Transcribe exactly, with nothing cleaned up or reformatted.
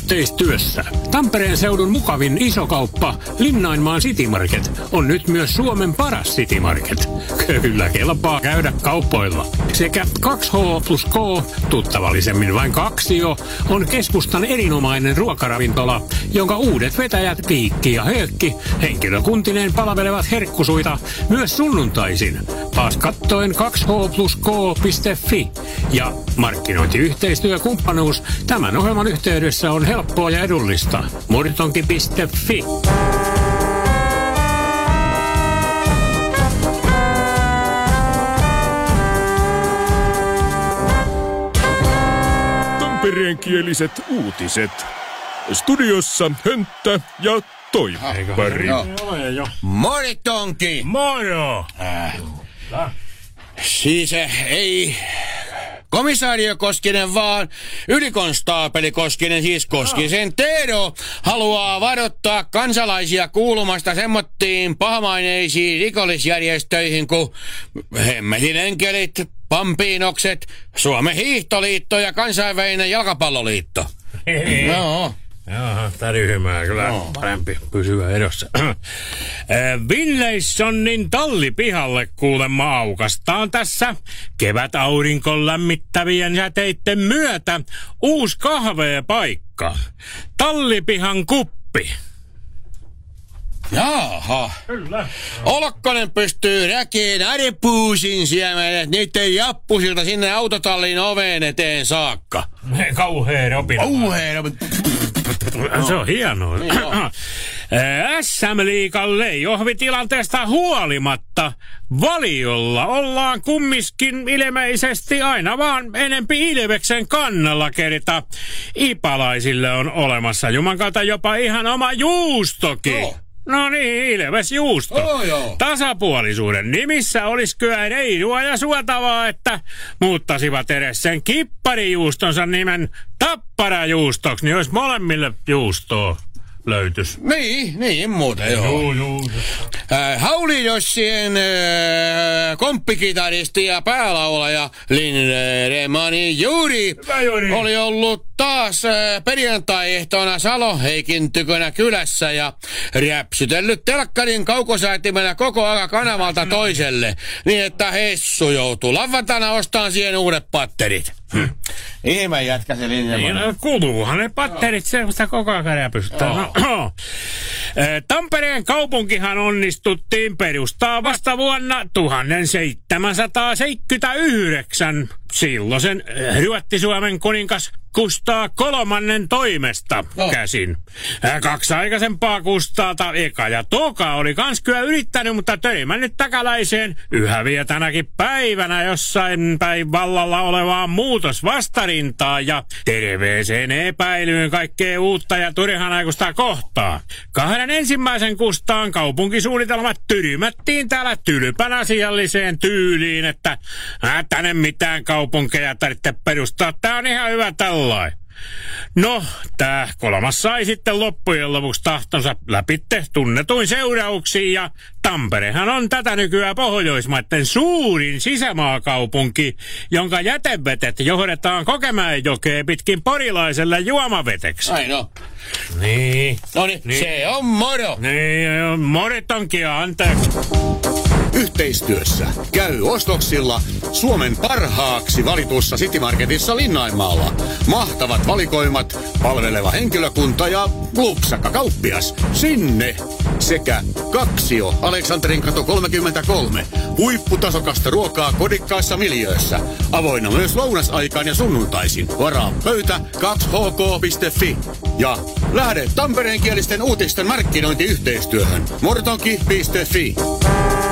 yhteistyössä. Tampereen seudun mukavin isokauppa Linnainmaan City Market on nyt myös Suomen paras City Market. Kyllä kelpaa käydä kaupoilla. Sekä kaksi H plus K, tuttavallisemmin vain Kaksio, on keskustan erinomainen ruokaravintola, jonka uudet vetäjät Piikki ja Höökki henkilökuntineen palvelevat herkkusuita myös sunnuntaisin. Taas kattoen kaksi H plus K piste fi. Ja markkinointiyhteistyökumppanuus tämän ohjelman yhteydessä on helppoa ja edullista. Murtonki piste fi. Tampereenkieliset uutiset. Studiossa Hönttä ja Toivari. Moritonki! Moro! Äh. Siis äh, ei komisario Koskinen, vaan ylikonstaapeli Koskinen, siis Koskisen Teedo, haluaa varoittaa kansalaisia kuulumasta semmottiin pahamaineisiin rikollisjärjestöihin kuin Hemmetin enkelit, Pampiinokset, Suomen hiihtoliitto ja kansainvälinen jalkapalloliitto. No. Joo, täryhmää kyllä no. Parempi pysyä edossa. Vinleissonin tallipihalle kuulemma aukastaan tässä kevätaurinkon lämmittävien säteitten myötä uusi kahveepaikka. Tallipihan kuppi. Jaha. Kyllä. Olkkonen pystyy näkeen äripuusin siemenet niiden jappusilta sinne autotallin oveen eteen saakka. Kauhea ropina. Kauhea ropina. Se on hienoa. Niin S M-liigalle johvitilanteesta huolimatta Valiolla ollaan kummiskin ilmeisesti aina vaan enempi Ilveksen kannalla, kerta ipalaisille on olemassa juman kautta jopa ihan oma juustokin. No. No niin, Ilves juusto. Oh, joo. Tasapuolisuuden nimissä olisi kyllä reilua ja suotavaa, että muuttasivat edes sen kipparijuustonsa nimen tapparajuustoksi, niin olisi molemmille juustoa löytys. Niin, niin muuten joo. Joo, joo. Äh, Haulijossien äh, komppikitaristi ja päälaulaja Lindemani Juuri oli ollut taas äh, perjantai-ehtoona Salo-Heikin tykönä kylässä ja räpsytellyt telkkarin kaukosäätimenä koko ajan kanavalta toiselle, niin että Hessu joutuu lavantana ostamaan siihen uudet patterit. Hm. Ihme jätkä se Lindemani. Niin, kuluuhan ne patterit semmoista koko ajan räpystä. Oh. No, Tampereen kaupunkihan onnistuttiin perustaa vasta vuonna tuhatseitsemänsataaseitsemänkymmentäyhdeksän silloisen Ruotti-Suomen kuningas Kustaa kolmannen toimesta no. käsin. Kaksi aikaisempaa Kustaata, eka ja toka, oli kans kyllä yrittänyt, mutta törmännyt takalaiseen yhä vielä tänäkin päivänä jossain päin vallalla olevaan muutosvastarintaan ja terveeseen epäilyyn kaikkea uutta ja turhanaikuista kohtaa. Kahden ensimmäisen Kustaan kaupunkisuunnitelmat tyrymättiin täällä tylpän asialliseen tyyliin, että tänne mitään kaupunkeja tarvitse perustaa. Tää on ihan hyvä tällä. No, tää kolmas sai sitten loppujen lopuksi tahtonsa läpitte tunnetuin seurauksiin ja Tamperehan on tätä nykyään Pohjoismaiden suurin sisämaakaupunki, jonka jätevetet johdetaan Kokemäenjokeen pitkin porilaiselle juomaveteksi. Ai no. Niin. No niin, se on moro. Niin, moritonkin anteeksi. Yhteistyössä käy ostoksilla Suomen parhaaksi valitussa City Marketissa Linnainmaalla. Mahtavat valikoimat, palveleva henkilökunta ja lupsakka kauppias. Sinne! Sekä Kaksio, Aleksanterin kato kolmekymmentäkolme. Huipputasokasta ruokaa kodikkaissa miljöössä. Avoinna myös lounasaikaan ja sunnuntaisin. Varaa pöytä kaksi h k piste fi. Ja lähde tampereenkielisten uutisten markkinointiyhteistyöhön. Mortonki piste fi.